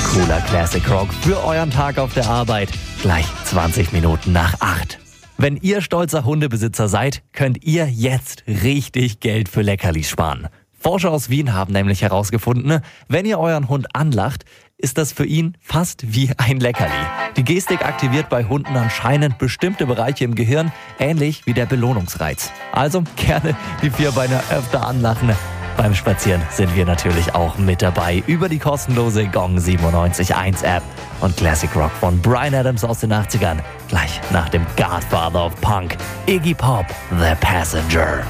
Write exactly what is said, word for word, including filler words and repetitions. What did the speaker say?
Cooler Classic Rock für euren Tag auf der Arbeit. Gleich zwanzig Minuten nach acht. Wenn ihr stolzer Hundebesitzer seid, könnt ihr jetzt richtig Geld für Leckerlis sparen. Forscher aus Wien haben nämlich herausgefunden, wenn ihr euren Hund anlacht, ist das für ihn fast wie ein Leckerli. Die Gestik aktiviert bei Hunden anscheinend bestimmte Bereiche im Gehirn, ähnlich wie der Belohnungsreiz. Also gerne die Vierbeiner öfter anlachen. Beim Spazieren sind wir natürlich auch mit dabei über die kostenlose Gong siebenundneunzig Komma eins App und Classic Rock von Bryan Adams aus den achtzigern. Gleich nach dem Godfather of Punk, Iggy Pop, The Passenger.